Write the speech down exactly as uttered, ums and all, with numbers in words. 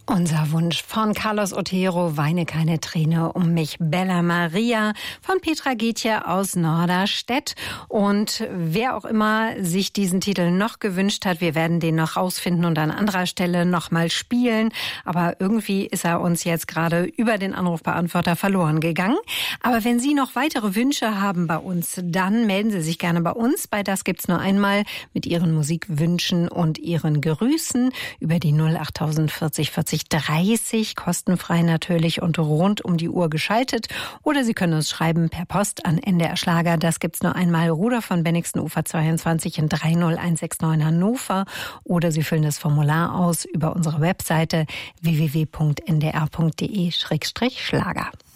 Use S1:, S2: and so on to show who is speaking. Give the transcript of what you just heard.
S1: Unser Wunsch von Carlos Otero, Weine keine Träne um mich, Bella Maria von Petra Getje aus Norderstedt. Und wer auch immer sich diesen Titel noch gewünscht hat, wir werden den noch rausfinden und an anderer Stelle noch mal spielen. Aber irgendwie ist er uns jetzt gerade über den Anrufbeantworter verloren gegangen. Aber wenn Sie noch weitere Wünsche haben bei uns, dann melden Sie sich gerne bei uns. Bei Das gibt's nur einmal mit Ihren Musikwünschen und Ihren Grüßen über die null acht vierzig vierzig dreißig, kostenfrei natürlich und rund um die Uhr geschaltet. Oder Sie können uns schreiben per Post an N D R Schlager. Das gibt's nur einmal, Rudolf von Bennigsen, Ufer zweiundzwanzig in drei null eins sechs neun Hannover. Oder Sie füllen das Formular aus über unsere Webseite w w w punkt n d r punkt d e Schrägstrich Schlager.